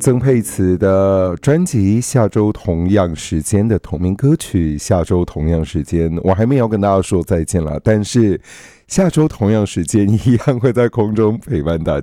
曾沛慈的专辑下周同样时间的同名歌曲，下周同样时间我还没有跟大家说再见了，但是下周同样时间一样会在空中陪伴大家。